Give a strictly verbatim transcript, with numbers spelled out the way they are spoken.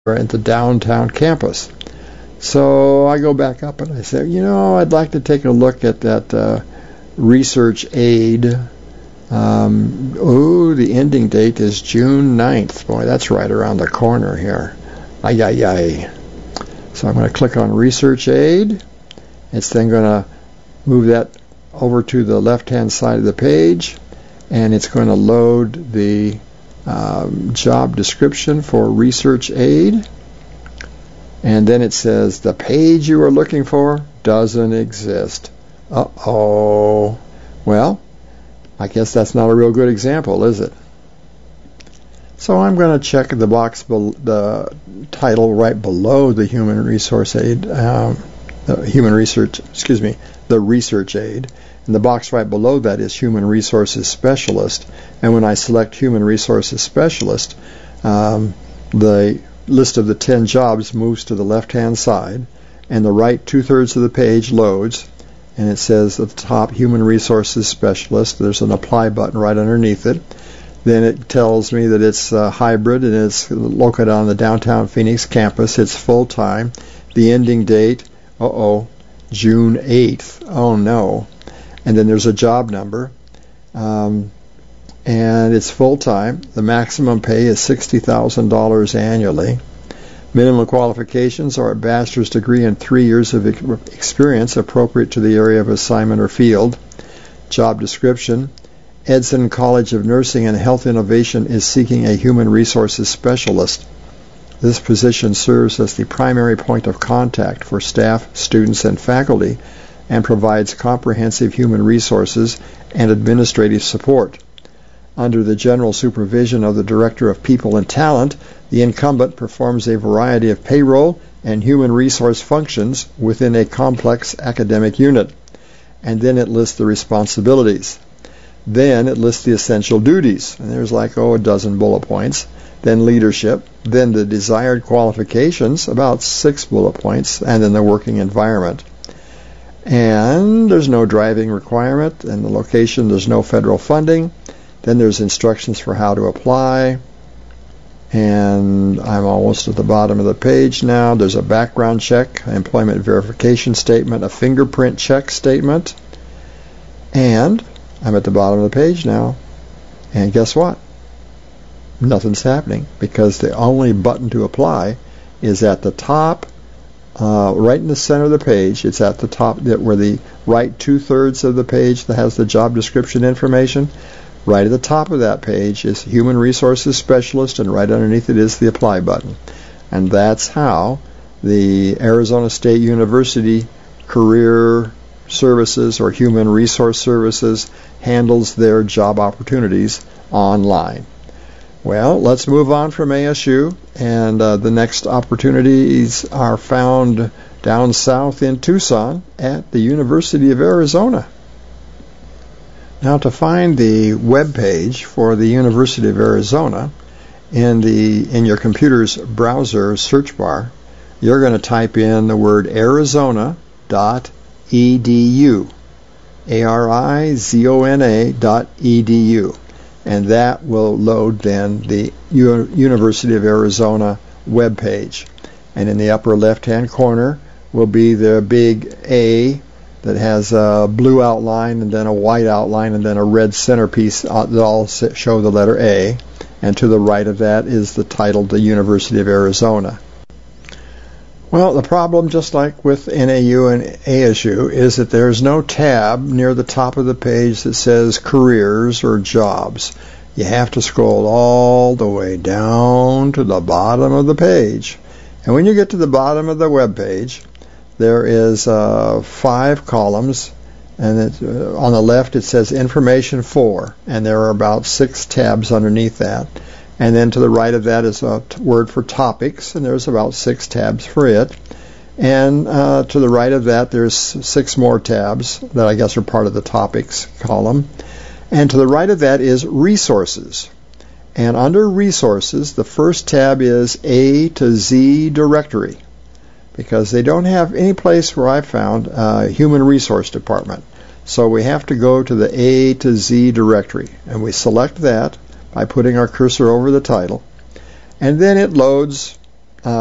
at the downtown campus. So I go back up and I say, you know, I'd like to take a look at that uh, research aid. Um, oh, the ending date is June ninth. Boy, that's right around the corner here. Ay, ay, ay. So I'm going to click on research aid. It's then going to move that over to the left-hand side of the page, and it's going to load the um, job description for research aid. And then it says the page you are looking for doesn't exist. Uh-oh. Well, I guess that's not a real good example, is it? So I'm going to check the box, be- the title right below the human resource aid, um, the human research, excuse me, the research aid. And the box right below that is human resources specialist. And when I select human resources specialist, um, the list of the ten jobs moves to the left-hand side, and the right two-thirds of the page loads, and it says at the top, Human Resources Specialist. There's an Apply button right underneath it. Then it tells me that it's uh, hybrid, and it's located on the downtown Phoenix campus. It's full-time. The ending date, uh-oh, June eighth. Oh, no. And then there's a job number. Um, and it's full-time. The maximum pay is sixty thousand dollars annually. Minimum qualifications are a bachelor's degree and three years of experience appropriate to the area of assignment or field. Job description: Edson College of Nursing and Health Innovation is seeking a human resources specialist. This position serves as the primary point of contact for staff, students, and faculty, and provides comprehensive human resources and administrative support. Under the general supervision of the Director of People and Talent, the incumbent performs a variety of payroll and human resource functions within a complex academic unit. And then it lists the responsibilities. Then it lists the essential duties. And there's like, oh, a dozen bullet points. Then leadership. Then the desired qualifications, about six bullet points. And then the working environment. And there's no driving requirement. And the location, there's no federal funding. Then there's instructions for how to apply. And I'm almost at the bottom of the page now. There's a background check, employment verification statement, a fingerprint check statement. And I'm at the bottom of the page now. And guess what? Nothing's happening, because the only button to apply is at the top, uh, right in the center of the page. It's at the top, that where the right two-thirds of the page that has the job description information. Right at the top of that page is Human Resources Specialist, and right underneath it is the Apply button. And that's how the Arizona State University Career Services or Human Resource Services handles their job opportunities online. Well, let's move on from A S U, and uh, the next opportunities are found down south in Tucson at the University of Arizona. Now, to find the web page for the University of Arizona, in the in your computer's browser search bar, you're going to type in the word arizona dot e d u, A R I Z O N A dot E D U, and that will load then the U- University of Arizona web page. And in the upper left-hand corner will be the big A that has a blue outline and then a white outline and then a red centerpiece that all show the letter A. And to the right of that is the title, the University of Arizona. Well, the problem, just like with N A U and A S U, is that there's no tab near the top of the page that says careers or jobs. You have to scroll all the way down to the bottom of the page. And when you get to the bottom of the web page, there is uh, five columns, and it, uh, on the left it says information for, and there are about six tabs underneath that. And then to the right of that is a t- word for topics, and there's about six tabs for it. And uh, to the right of that there's six more tabs that I guess are part of the topics column. And to the right of that is resources. And under resources, the first tab is A to Z directory, because they don't have any place where I found a human resource department. So we have to go to the A to Z directory, and we select that by putting our cursor over the title. And then it loads